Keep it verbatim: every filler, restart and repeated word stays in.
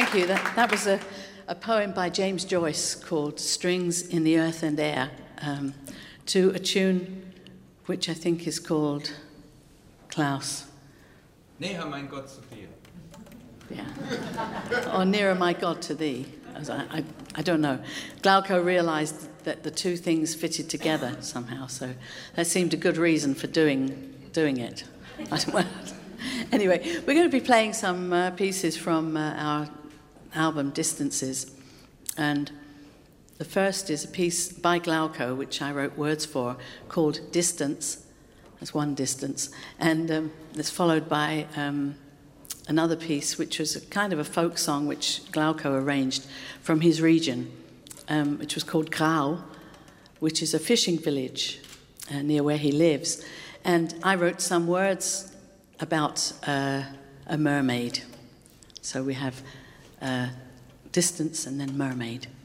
thank you. That, that was a, a poem by James Joyce called Strings in the Earth and Air, um, to a tune which I think is called Klaus. Näher mein Gott zu dir. Yeah. Or Nearer My God to Thee. As I, I, I don't know. Glauco realised that the two things fitted together somehow, so that seemed a good reason for doing doing it. I don't know. Anyway, we're going to be playing some uh, pieces from uh, our album Distances, and the first is a piece by Glauco, which I wrote words for, called Distance. That's one distance, and um, it's followed by um, another piece, which was a kind of a folk song which Glauco arranged from his region, um, which was called Grau, which is a fishing village uh, near where he lives. And I wrote some words about uh, a mermaid. So we have uh, distance and then mermaid.